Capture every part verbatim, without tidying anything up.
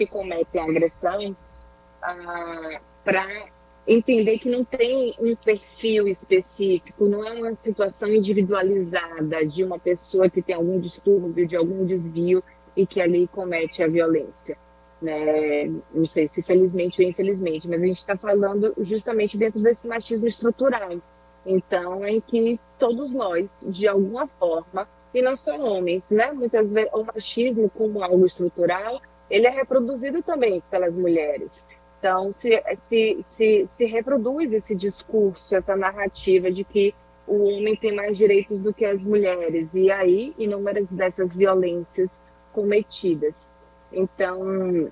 que cometem agressão, ah, para entender que não tem um perfil específico, não é uma situação individualizada de uma pessoa que tem algum distúrbio, de algum desvio e que ali comete a violência. Né? Não sei se felizmente ou infelizmente, mas a gente está falando justamente dentro desse machismo estrutural. Então, em que todos nós, de alguma forma, e não só homens, né? Muitas vezes o machismo como algo estrutural, ele é reproduzido também pelas mulheres. Então, se, se, se, se reproduz esse discurso, essa narrativa de que o homem tem mais direitos do que as mulheres, e aí inúmeras dessas violências cometidas. Então,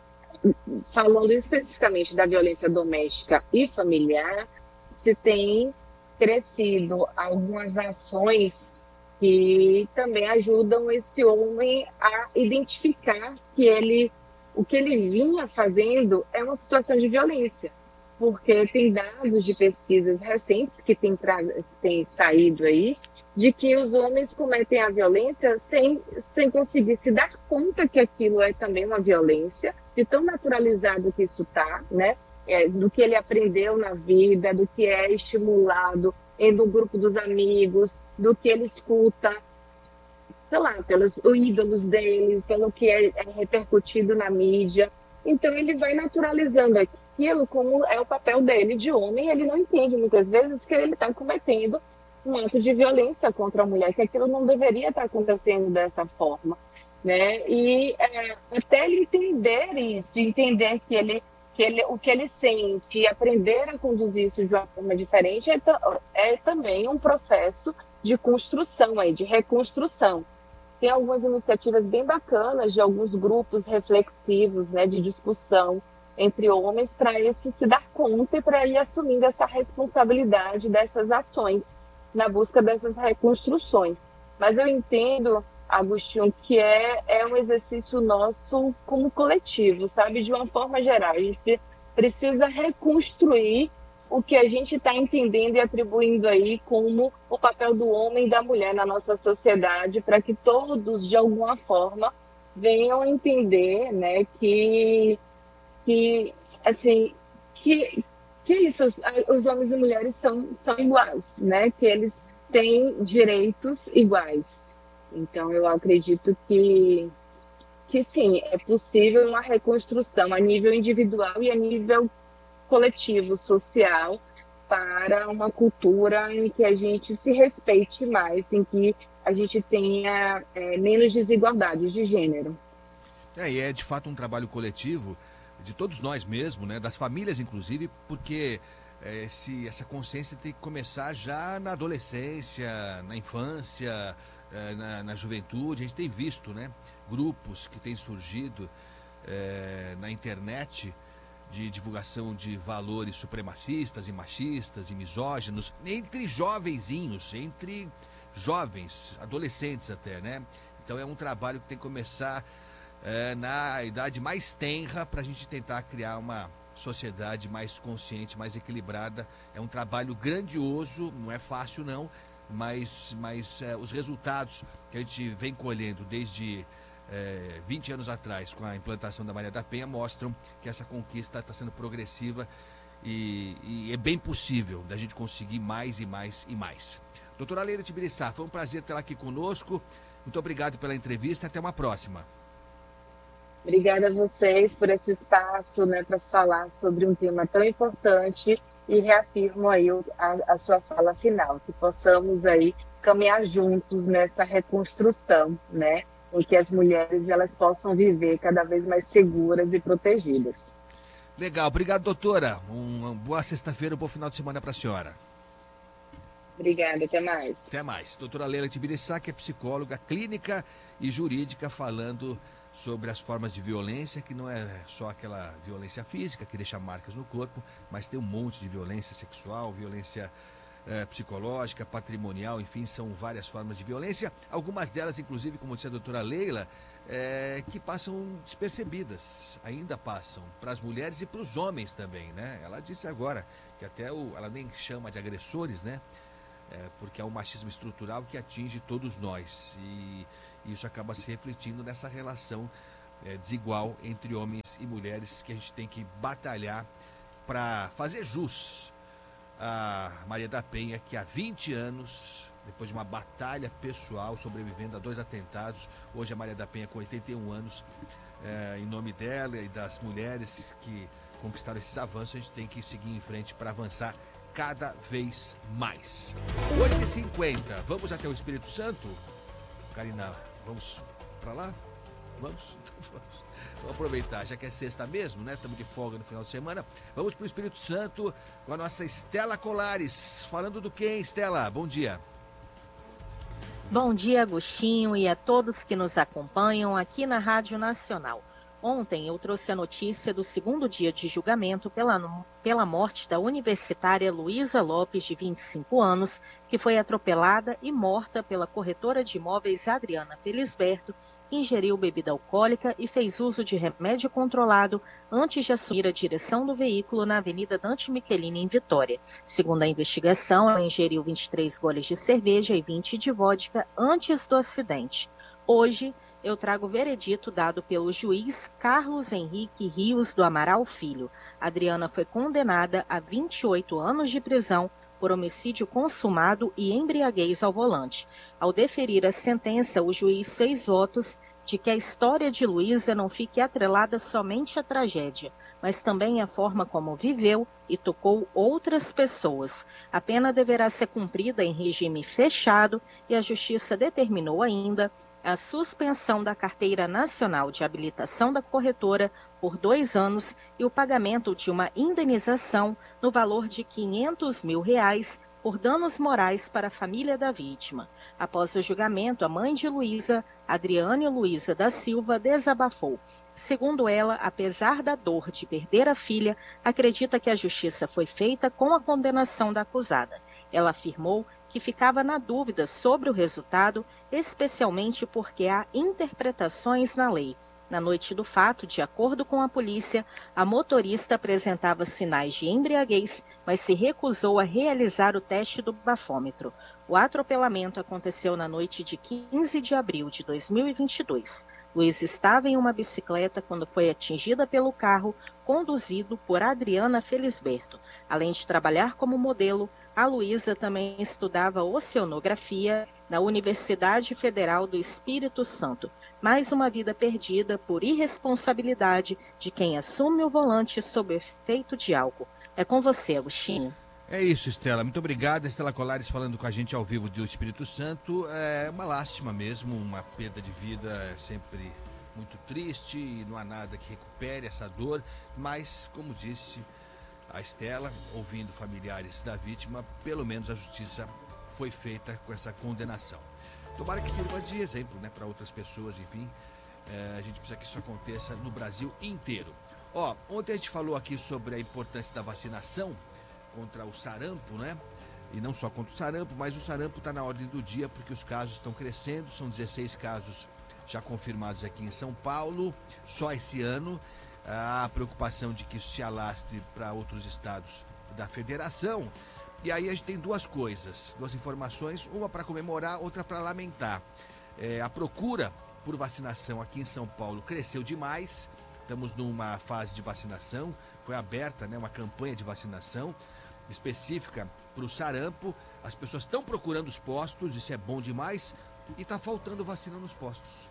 falando especificamente da violência doméstica e familiar, se tem crescido algumas ações que também ajudam esse homem a identificar que ele, o que ele vinha fazendo é uma situação de violência, porque tem dados de pesquisas recentes que têm, têm saído aí, de que os homens cometem a violência sem, sem conseguir se dar conta que aquilo é também uma violência, de tão naturalizado que isso está, né? É, do que ele aprendeu na vida, do que é estimulado no grupo dos amigos, do que ele escuta, sei lá, pelos ídolos dele, pelo que é, é repercutido na mídia. Então ele vai naturalizando aquilo como é o papel dele de homem, ele não entende muitas vezes que ele está cometendo um ato de violência contra a mulher, que aquilo não deveria estar acontecendo dessa forma, né? E é, até ele entender isso, entender que ele, que ele, o que ele sente e aprender a conduzir isso de uma forma diferente é, é também um processo de construção aí, de reconstrução. Tem algumas iniciativas bem bacanas de alguns grupos reflexivos, né, de discussão entre homens para esse se dar conta e para ir assumindo essa responsabilidade dessas ações na busca dessas reconstruções. Mas eu entendo, Agostinho, que é, é um exercício nosso como coletivo, sabe? De uma forma geral. A gente precisa reconstruir o que a gente está entendendo e atribuindo aí como o papel do homem e da mulher na nossa sociedade, para que todos, de alguma forma, venham entender, né, que, que assim, que, que isso, os, os homens e mulheres são, são iguais, né, que eles têm direitos iguais. Então, eu acredito que, que sim, é possível uma reconstrução a nível individual e a nível coletivo, social, para uma cultura em que a gente se respeite mais, em que a gente tenha é, menos desigualdades de gênero. É, e é de fato um trabalho coletivo de todos nós mesmo, né, das famílias inclusive, porque é, esse, essa consciência tem que começar já na adolescência, na infância, é, na, na juventude. A gente tem visto, né, grupos que têm surgido é, na internet de divulgação de valores supremacistas e machistas e misóginos entre jovenzinhos, entre jovens, adolescentes até, né? Então é um trabalho que tem que começar é, na idade mais tenra para a gente tentar criar uma sociedade mais consciente, mais equilibrada. É um trabalho grandioso, não é fácil não, mas, mas é, os resultados que a gente vem colhendo desde É, vinte anos atrás, com a implantação da Maria da Penha, mostram que essa conquista está sendo progressiva e, e é bem possível da gente conseguir mais e mais e mais. Doutora Leila Tibiriçá, foi um prazer tê-la aqui conosco. Muito obrigado pela entrevista e até uma próxima. Obrigada a vocês por esse espaço, né, para falar sobre um tema tão importante e reafirmo aí a, a sua fala final, que possamos aí caminhar juntos nessa reconstrução, né, em que as mulheres elas possam viver cada vez mais seguras e protegidas. Legal, obrigado, doutora. Uma boa sexta-feira, um bom final de semana para a senhora. Obrigada, até mais. Até mais. Doutora Leila Tibiriçá, que é psicóloga clínica e jurídica, falando sobre as formas de violência, que não é só aquela violência física que deixa marcas no corpo, mas tem um monte de violência sexual, violência É, psicológica, patrimonial, enfim, são várias formas de violência, algumas delas, inclusive, como disse a doutora Leila, é, que passam despercebidas, ainda passam para as mulheres e para os homens também, né? Ela disse agora que até o, ela nem chama de agressores, né? É, porque é um machismo estrutural que atinge todos nós e isso acaba se refletindo nessa relação é, desigual entre homens e mulheres, que a gente tem que batalhar para fazer jus a Maria da Penha, que há vinte anos, depois de uma batalha pessoal, sobrevivendo a dois atentados, hoje a Maria da Penha com oitenta e um anos, é, em nome dela e das mulheres que conquistaram esses avanços, a gente tem que seguir em frente para avançar cada vez mais. oito e cinquenta, vamos até o Espírito Santo? Karina, vamos para lá? Vamos? Vamos. Vamos aproveitar, já que é sexta mesmo, né? Estamos de folga no final de semana. Vamos para o Espírito Santo com a nossa Estela Colares. Falando do quê, Estela? Bom dia. Bom dia, Agostinho, e a todos que nos acompanham aqui na Rádio Nacional. Ontem eu trouxe a notícia do segundo dia de julgamento pela, pela morte da universitária Luísa Lopes, de vinte e cinco anos, que foi atropelada e morta pela corretora de imóveis Adriana Felisberto, que ingeriu bebida alcoólica e fez uso de remédio controlado antes de assumir a direção do veículo na Avenida Dante Michelini, em Vitória. Segundo a investigação, ela ingeriu vinte e três goles de cerveja e vinte de vodka antes do acidente. Hoje, eu trago o veredito dado pelo juiz Carlos Henrique Rios do Amaral Filho. Adriana foi condenada a vinte e oito anos de prisão por homicídio consumado e embriaguez ao volante. Ao deferir a sentença, o juiz fez votos de que a história de Luísa não fique atrelada somente à tragédia, mas também à forma como viveu e tocou outras pessoas. A pena deverá ser cumprida em regime fechado e a Justiça determinou ainda a suspensão da Carteira Nacional de Habilitação da corretora por dois anos e o pagamento de uma indenização no valor de quinhentos mil reais por danos morais para a família da vítima. Após o julgamento, a mãe de Luísa, Adriane Luísa da Silva, desabafou. Segundo ela, apesar da dor de perder a filha, acredita que a justiça foi feita com a condenação da acusada. Ela afirmou que ficava na dúvida sobre o resultado, especialmente porque há interpretações na lei. Na noite do fato, de acordo com a polícia, a motorista apresentava sinais de embriaguez, mas se recusou a realizar o teste do bafômetro. O atropelamento aconteceu na noite de quinze de abril de dois mil e vinte e dois. Luísa estava em uma bicicleta quando foi atingida pelo carro conduzido por Adriana Felisberto. Além de trabalhar como modelo, a Luísa também estudava oceanografia na Universidade Federal do Espírito Santo. Mais uma vida perdida por irresponsabilidade de quem assume o volante sob efeito de álcool. É com você, Agostinho. É isso, Estela. Muito obrigado. Estela Colares falando com a gente ao vivo do Espírito Santo. É uma lástima mesmo, uma perda de vida é sempre muito triste e não há nada que recupere essa dor. Mas, como disse a Estela, ouvindo familiares da vítima, pelo menos a justiça foi feita com essa condenação. Tomara que sirva de exemplo, né, para outras pessoas, enfim. É, a gente precisa que isso aconteça no Brasil inteiro. Ó, ontem a gente falou aqui sobre a importância da vacinação contra o sarampo, né? E não só contra o sarampo, mas o sarampo está na ordem do dia porque os casos estão crescendo. São dezesseis casos já confirmados aqui em São Paulo, só esse ano. Há a preocupação de que isso se alastre para outros estados da federação. E aí a gente tem duas coisas, duas informações, uma para comemorar, outra para lamentar. É, a procura por vacinação aqui em São Paulo cresceu demais. Estamos numa fase de vacinação, foi aberta, né, uma campanha de vacinação específica para o sarampo. As pessoas estão procurando os postos, isso é bom demais, e está faltando vacina nos postos.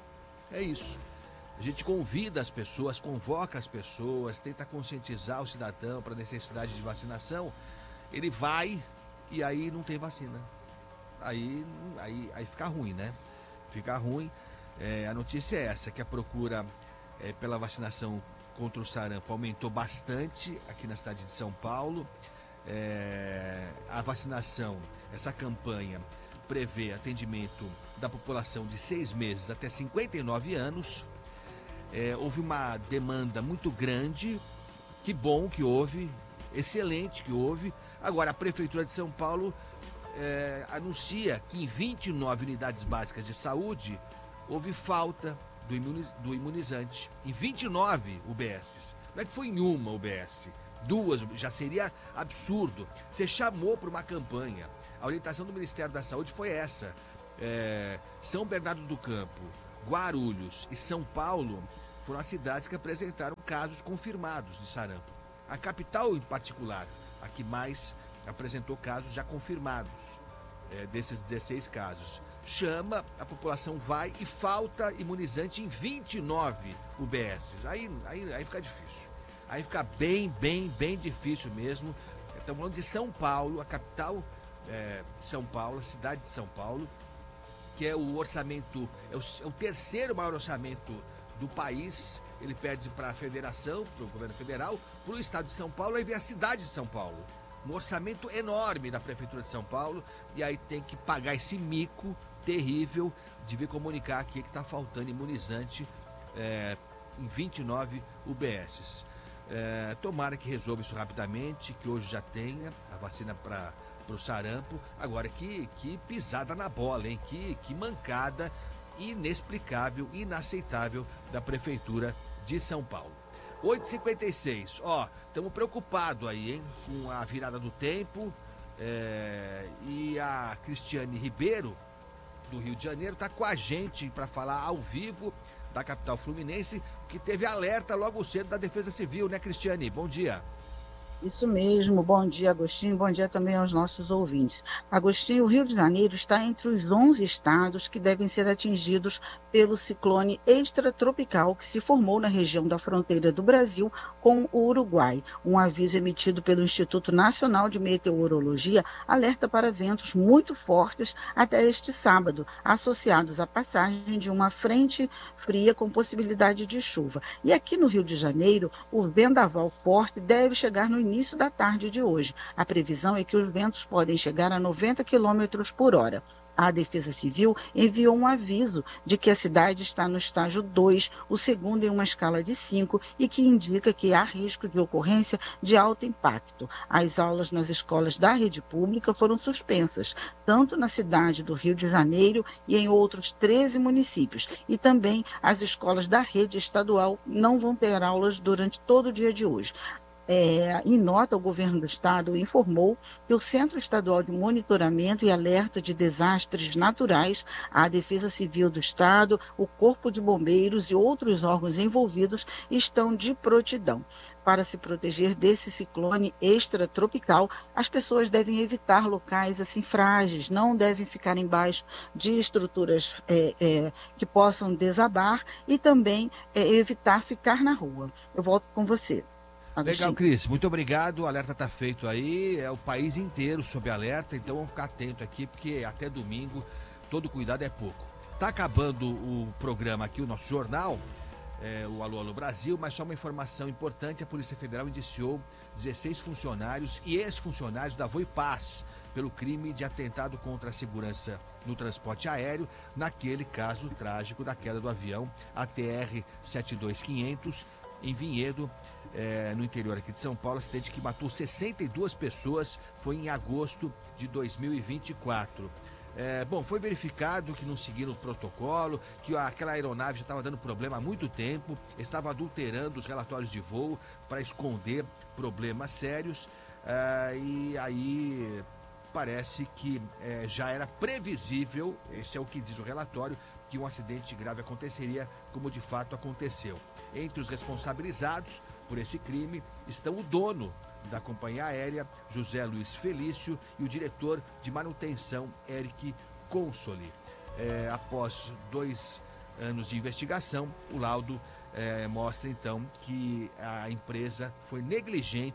É isso. A gente convida as pessoas, convoca as pessoas, tenta conscientizar o cidadão para a necessidade de vacinação. Ele vai e aí não tem vacina. Aí, aí, aí fica ruim, né? Fica ruim. É, a notícia é essa, que a procura é, pela vacinação contra o sarampo aumentou bastante aqui na cidade de São Paulo. É, a vacinação, essa campanha, prevê atendimento da população de seis meses até cinquenta e nove anos. É, houve uma demanda muito grande, que bom que houve, excelente que houve. Agora, a Prefeitura de São Paulo é, anuncia que em vinte e nove unidades básicas de saúde houve falta do, imuniz, do imunizante. Em vinte e nove U B Ss. Não é que foi em uma U B S, duas, já seria absurdo. Você chamou para uma campanha. A orientação do Ministério da Saúde foi essa. É, São Bernardo do Campo, Guarulhos e São Paulo foram as cidades que apresentaram casos confirmados de sarampo. A capital, em particular, a que mais apresentou casos já confirmados, é, desses dezesseis casos. Chama, a população vai e falta imunizante em vinte e nove U B Ss. Aí, aí, aí fica difícil. Aí fica bem, bem, bem difícil mesmo. Estamos falando de São Paulo, a capital é, de São Paulo, a cidade de São Paulo, que é o orçamento, é o, é o terceiro maior orçamento do país. Ele perde para a federação, para o governo federal, para o estado de São Paulo, aí vem a cidade de São Paulo. Um orçamento enorme da prefeitura de São Paulo, e aí tem que pagar esse mico terrível de vir comunicar aqui que está faltando imunizante é, em vinte e nove U B Ss. É, tomara que resolva isso rapidamente, que hoje já tenha a vacina para o sarampo. Agora, que, que pisada na bola, hein? Que, que mancada inexplicável, inaceitável da prefeitura de São Paulo. oito e cinquenta e seis, ó, estamos preocupados aí, hein, com a virada do tempo, é, e a Cristiane Ribeiro, do Rio de Janeiro, está com a gente para falar ao vivo da capital fluminense, que teve alerta logo cedo da Defesa Civil, né, Cristiane? Bom dia. Isso mesmo, bom dia, Agostinho, bom dia também aos nossos ouvintes. Agostinho, o Rio de Janeiro está entre os onze estados que devem ser atingidos pelo ciclone extratropical que se formou na região da fronteira do Brasil com o Uruguai. Um aviso emitido pelo Instituto Nacional de Meteorologia alerta para ventos muito fortes até este sábado, associados à passagem de uma frente fria com possibilidade de chuva. E aqui no Rio de Janeiro, o vendaval forte deve chegar no início início da tarde de hoje. A previsão é que os ventos podem chegar a noventa quilômetros por hora. A Defesa Civil enviou um aviso de que a cidade está no estágio dois, o segundo em uma escala de cinco, e que indica que há risco de ocorrência de alto impacto. As aulas nas escolas da rede pública foram suspensas, tanto na cidade do Rio de Janeiro e em outros treze municípios. E também as escolas da rede estadual não vão ter aulas durante todo o dia de hoje. É, em nota, o governo do estado informou que o Centro Estadual de Monitoramento e Alerta de Desastres Naturais, a Defesa Civil do Estado, o Corpo de Bombeiros e outros órgãos envolvidos estão de prontidão. Para se proteger desse ciclone extratropical, as pessoas devem evitar locais assim frágeis, não devem ficar embaixo de estruturas é, é, que possam desabar e também é, evitar ficar na rua. Eu volto com você. Agostinho. Legal, Cris, muito obrigado, o alerta está feito aí, é o país inteiro sob alerta, então vamos ficar atento aqui, porque até domingo todo cuidado é pouco. Tá acabando o programa aqui, o nosso jornal, é, o Alô Alô Brasil, mas só uma informação importante: a Polícia Federal indiciou dezesseis funcionários e ex-funcionários da Voipaz pelo crime de atentado contra a segurança no transporte aéreo, naquele caso trágico da queda do avião A T R sete dois quinhentos em Vinhedo, É, no interior aqui de São Paulo. Acidente que matou sessenta e duas pessoas, foi em agosto de dois mil e vinte e quatro. É, bom, foi verificado que não seguiram o protocolo, que aquela aeronave já estava dando problema há muito tempo, estava adulterando os relatórios de voo para esconder problemas sérios, é, e aí parece que é, já era previsível, esse é o que diz o relatório, que um acidente grave aconteceria, como de fato aconteceu. Entre os responsabilizados por esse crime estão o dono da companhia aérea, José Luiz Felício, e o diretor de manutenção, Eric Consoli. É, após dois anos de investigação, o laudo é, mostra então que a empresa foi negligente